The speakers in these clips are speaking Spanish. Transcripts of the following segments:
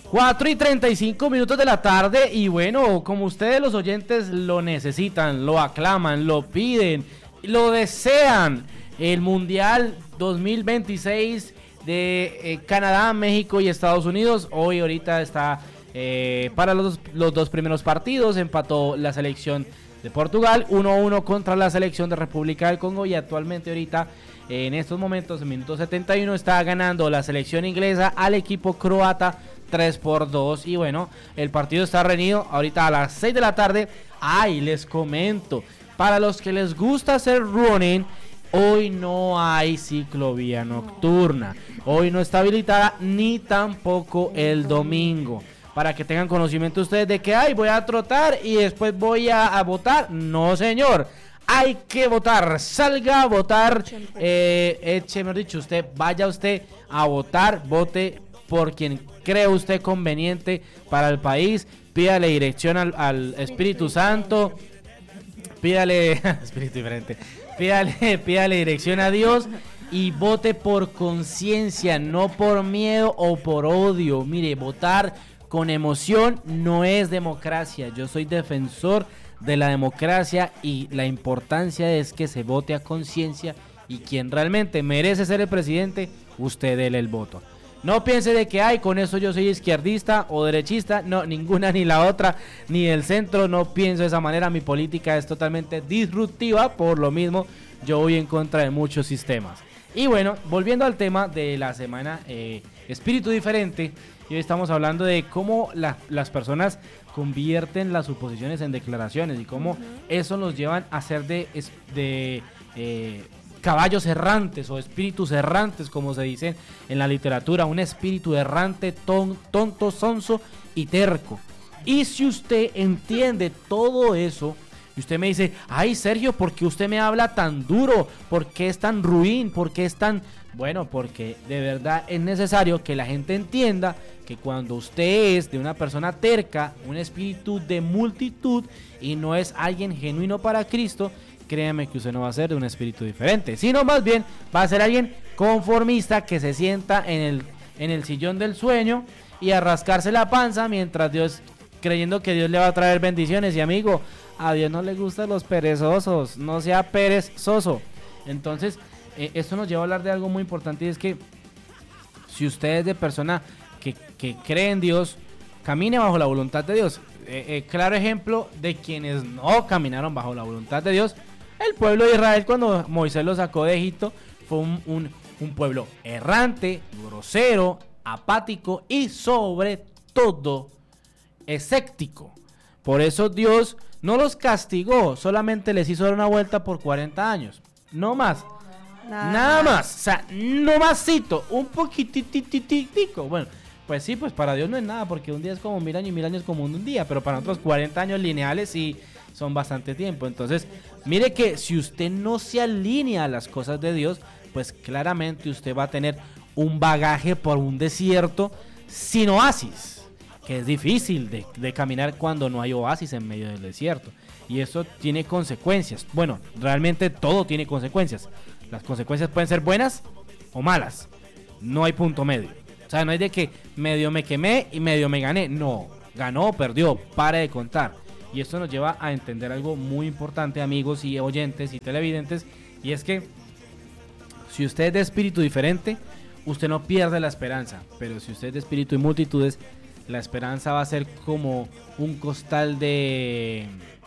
4:35 de la tarde y bueno, como ustedes los oyentes lo necesitan, lo aclaman, lo piden, lo desean, el Mundial 2026 de Canadá, México y Estados Unidos, ahorita está para los dos primeros partidos, empató la selección de Portugal 1-1 contra la selección de República del Congo y actualmente ahorita en estos momentos, en minuto 71, está ganando la selección inglesa al equipo croata 3-2 y bueno, el partido está reñido ahorita a las 6 de la tarde. Les comento, para los que les gusta hacer running, hoy no hay ciclovía nocturna, hoy no está habilitada ni tampoco el domingo. Para que tengan conocimiento ustedes de que voy a trotar y después voy a votar. No, señor. Hay que votar. Salga a votar. Mejor dicho, vaya usted a votar. Vote por quien cree usted conveniente para el país. Pídale dirección al Espíritu Santo. Pídale Espíritu diferente. Pídale dirección a Dios. Y vote por conciencia, no por miedo o por odio. Mire, votar con emoción no es democracia. Yo soy defensor de la democracia y la importancia es que se vote a conciencia y quien realmente merece ser el presidente, usted déle el voto. No piense de que con eso yo soy izquierdista o derechista, no, ninguna ni la otra, ni el centro, no pienso de esa manera. Mi política es totalmente disruptiva, por lo mismo yo voy en contra de muchos sistemas. Y bueno, volviendo al tema de la semana, espíritu diferente. Y hoy estamos hablando de cómo las personas convierten las suposiciones en declaraciones y cómo eso nos llevan a ser de caballos errantes o espíritus errantes, como se dice en la literatura. Un espíritu errante, tonto, sonso y terco. Y si usted entiende todo eso, y usted me dice, Sergio, ¿por qué usted me habla tan duro? ¿Por qué es tan ruin? ¿Por qué es tan...? Bueno, porque de verdad es necesario que la gente entienda que cuando usted es de una persona terca, un espíritu de multitud y no es alguien genuino para Cristo, créame que usted no va a ser de un espíritu diferente, sino más bien va a ser alguien conformista que se sienta en el sillón del sueño y a rascarse la panza mientras creyendo que Dios le va a traer bendiciones. Y amigo, a Dios no le gustan los perezosos, no sea perezoso. Entonces, esto nos lleva a hablar de algo muy importante y es que si usted es de persona que cree en Dios, camine bajo la voluntad de Dios. Claro ejemplo de quienes no caminaron bajo la voluntad de Dios. El pueblo de Israel, cuando Moisés lo sacó de Egipto, fue un pueblo errante, grosero, apático y sobre todo escéptico. Por eso Dios no los castigó, solamente les hizo dar una vuelta por 40 años. No más. Nada más. O sea, no másito. Un poquititico. Bueno, pues sí, pues para Dios no es nada, porque un día es como 1000 años y 1000 años como un día. Pero para nosotros 40 años lineales sí son bastante tiempo. Entonces, mire que si usted no se alinea a las cosas de Dios, pues claramente usted va a tener un bagaje por un desierto sin oasis, que es difícil de caminar cuando no hay oasis en medio del desierto. Y eso tiene consecuencias. Bueno, realmente todo tiene consecuencias. Las consecuencias pueden ser buenas o malas. No hay punto medio. O sea, no hay de que medio me quemé y medio me gané. No, ganó o perdió, pare de contar. Y esto nos lleva a entender algo muy importante, amigos y oyentes y televidentes. Y es que si usted es de espíritu diferente, usted no pierde la esperanza. Pero si usted es de espíritu y multitudes, la esperanza va a ser como un costal de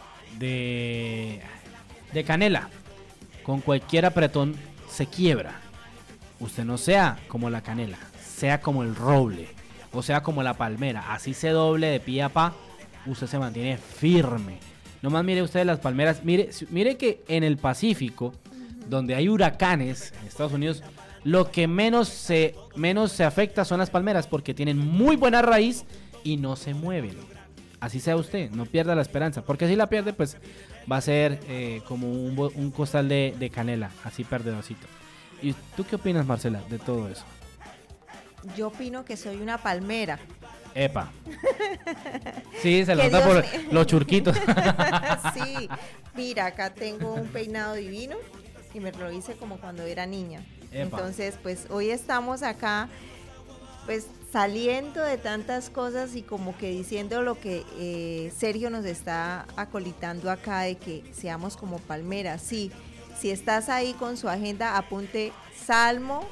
canela. Con cualquier apretón se quiebra. Usted no sea como la canela, sea como el roble, o sea como la palmera. Así se doble de pie a pa, usted se mantiene firme. Nomás mire usted las palmeras. Mire que en el Pacífico, donde hay huracanes, en Estados Unidos, lo que menos se afecta son las palmeras, porque tienen muy buena raíz y no se mueven. Así sea usted, no pierda la esperanza, porque si la pierde, pues va a ser como un costal de canela, así perdedorcito. ¿Y tú qué opinas, Marcela, de todo eso? Yo opino que soy una palmera. Epa. Sí, se lo nota por los churquitos. Sí, mira, acá tengo un peinado divino y me lo hice como cuando era niña. Epa. Entonces, pues hoy estamos acá, pues saliendo de tantas cosas y como que diciendo lo que Sergio nos está acolitando acá, de que seamos como palmeras. Sí, si estás ahí con su agenda, apunte Salmo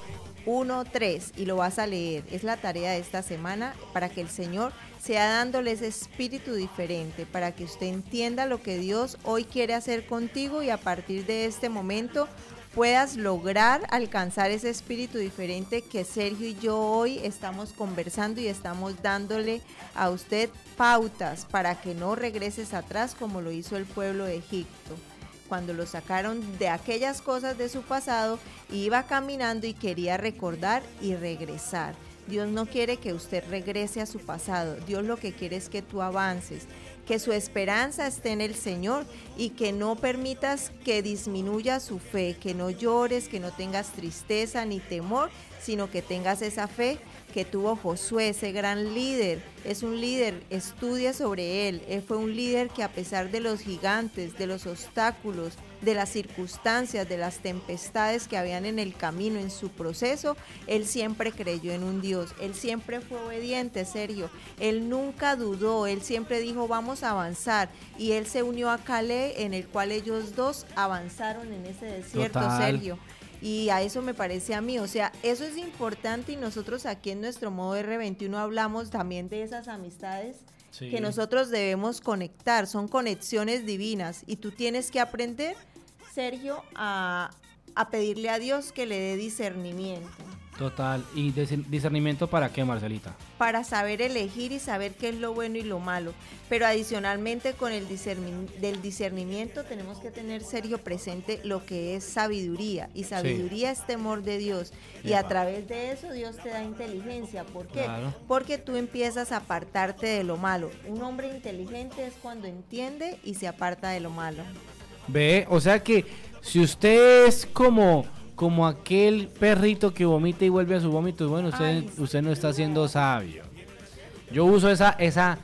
1:3 y lo vas a leer. Es la tarea de esta semana para que el Señor sea dándole ese espíritu diferente, para que usted entienda lo que Dios hoy quiere hacer contigo y a partir de este momento puedas lograr alcanzar ese espíritu diferente que Sergio y yo hoy estamos conversando y estamos dándole a usted pautas para que no regreses atrás como lo hizo el pueblo de Egipto. Cuando lo sacaron de aquellas cosas de su pasado, iba caminando y quería recordar y regresar. Dios no quiere que usted regrese a su pasado. Dios lo que quiere es que tú avances, que su esperanza esté en el Señor y que no permitas que disminuya su fe, que no llores, que no tengas tristeza ni temor, sino que tengas esa fe que tuvo Josué, ese gran líder. Es un líder, estudia sobre él. Él fue un líder que a pesar de los gigantes, de los obstáculos, de las circunstancias, de las tempestades que habían en el camino, en su proceso, él siempre creyó en un Dios. Él siempre fue obediente, Sergio. Él nunca dudó, él siempre dijo vamos a avanzar. Y él se unió a Caleb, en el cual ellos dos avanzaron en ese desierto, Total. Sergio. Y a eso me parece a mí, o sea, eso es importante y nosotros aquí en nuestro modo R21 hablamos también de esas amistades que nosotros debemos conectar, son conexiones divinas y tú tienes que aprender, Sergio, a pedirle a Dios que le dé discernimiento. Total. ¿Y discernimiento para qué, Marcelita? Para saber elegir y saber qué es lo bueno y lo malo. Pero adicionalmente con el del discernimiento tenemos que tener, Sergio, presente lo que es sabiduría. Y sabiduría es temor de Dios. Y a través de eso Dios te da inteligencia. ¿Por qué? Claro. Porque tú empiezas a apartarte de lo malo. Un hombre inteligente es cuando entiende y se aparta de lo malo. Ve, o sea que si usted es como aquel perrito que vomita y vuelve a su vómito, bueno, usted no está siendo sabio. Yo uso esa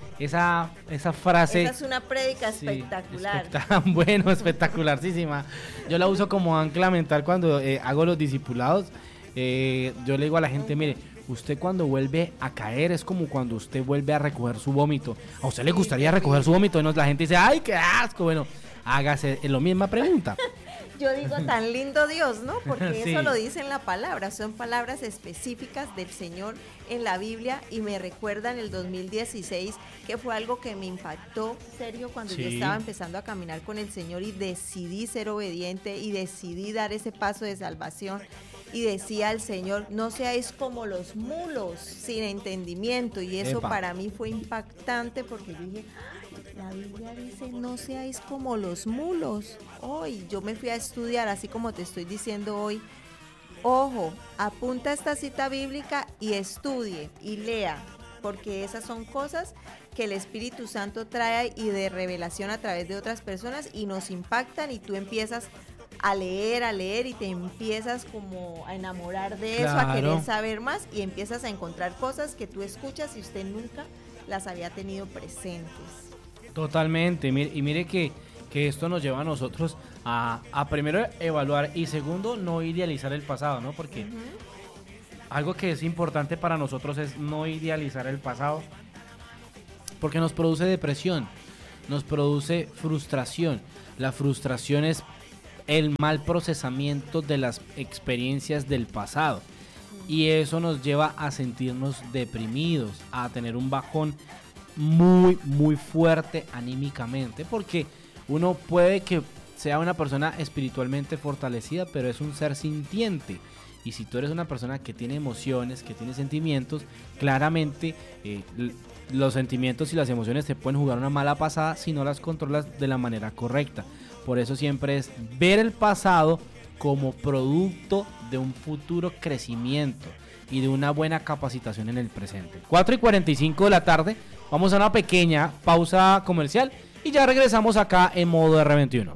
frase. Esa es una prédica espectacular. Bueno, espectacularísima. Yo la uso como ancla mental cuando hago los discipulados. Yo le digo a la gente, mire, usted cuando vuelve a caer es como cuando usted vuelve a recoger su vómito. ¿A usted le gustaría recoger su vómito? Y la gente dice, ¡ay, qué asco! Bueno, hágase la misma pregunta. Yo digo, tan lindo Dios, ¿no? Porque Sí. eso lo dice en la palabra, son palabras específicas del Señor en la Biblia y me recuerdan el 2016, que fue algo que me impactó, serio, cuando yo estaba empezando a caminar con el Señor y decidí ser obediente y decidí dar ese paso de salvación. Y decía al Señor, no seáis como los mulos sin entendimiento. Y eso para mí fue impactante porque yo dije, la Biblia dice, no seáis como los mulos. Hoy yo me fui a estudiar, así como te estoy diciendo hoy. Ojo, apunta esta cita bíblica y estudie y lea, porque esas son cosas que el Espíritu Santo trae y de revelación a través de otras personas y nos impactan y tú empiezas a leer y te empiezas como a enamorar de eso, a querer saber más y empiezas a encontrar cosas que tú escuchas y usted nunca las había tenido presentes. Totalmente, y mire que esto nos lleva a nosotros a primero evaluar y segundo no idealizar el pasado, ¿no? Porque algo que es importante para nosotros es no idealizar el pasado porque nos produce depresión, nos produce frustración. La frustración es el mal procesamiento de las experiencias del pasado y eso nos lleva a sentirnos deprimidos, a tener un bajón muy muy fuerte anímicamente, porque uno puede que sea una persona espiritualmente fortalecida, pero es un ser sintiente. Y si tú eres una persona que tiene emociones, que tiene sentimientos, claramente los sentimientos y las emociones te pueden jugar una mala pasada si no las controlas de la manera correcta. Por eso siempre es ver el pasado como producto de un futuro crecimiento y de una buena capacitación en el presente. 4:45 de la tarde, vamos a una pequeña pausa comercial y ya regresamos acá en modo R21.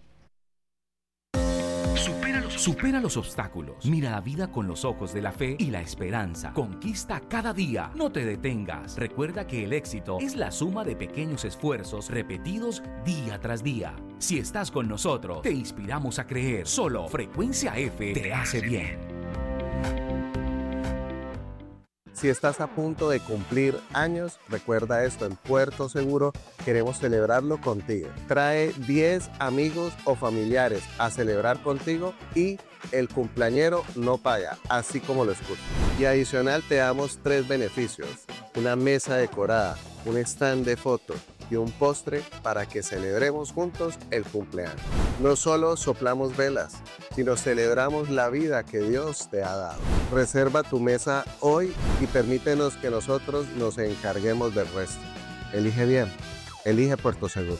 Supera los obstáculos. Mira la vida con los ojos de la fe y la esperanza. Conquista cada día. No te detengas. Recuerda que el éxito es la suma de pequeños esfuerzos repetidos día tras día. Si estás con nosotros, te inspiramos a creer. Solo Frecuencia F te hace bien. Si estás a punto de cumplir años, recuerda esto, en Puerto Seguro queremos celebrarlo contigo. Trae 10 amigos o familiares a celebrar contigo y el cumpleañero no paga, así como lo escuchas. Y adicional te damos 3 beneficios: una mesa decorada, un stand de fotos y un postre para que celebremos juntos el cumpleaños. No solo soplamos velas, sino celebramos la vida que Dios te ha dado. Reserva tu mesa hoy y permítenos que nosotros nos encarguemos del resto. Elige bien, elige Puerto Seguro.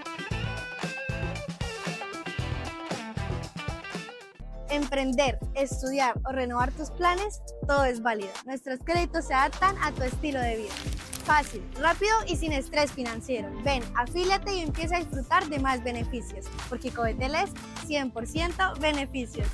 Emprender, estudiar o renovar tus planes, todo es válido. Nuestros créditos se adaptan a tu estilo de vida. Fácil, rápido y sin estrés financiero. Ven, afíliate y empieza a disfrutar de más beneficios, porque Codetel es 100% beneficios.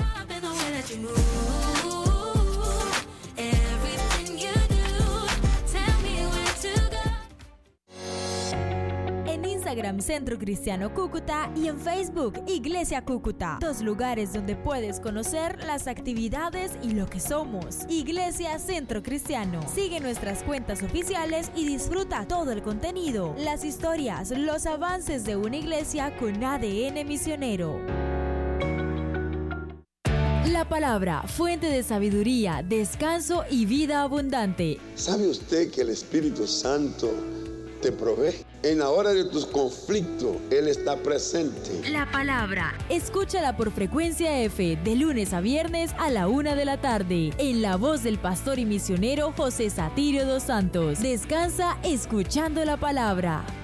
Instagram Centro Cristiano Cúcuta y en Facebook Iglesia Cúcuta, 2 lugares donde puedes conocer las actividades y lo que somos. Iglesia Centro Cristiano. Sigue nuestras cuentas oficiales y disfruta todo el contenido, las historias, los avances de una iglesia con ADN misionero. La palabra, fuente de sabiduría, descanso y vida abundante. ¿Sabe usted que el Espíritu Santo te provee? En la hora de tus conflictos, Él está presente. La palabra. Escúchala por Frecuencia F de lunes a viernes a la 1 de la tarde. En la voz del pastor y misionero José Satirio dos Santos. Descansa escuchando la palabra.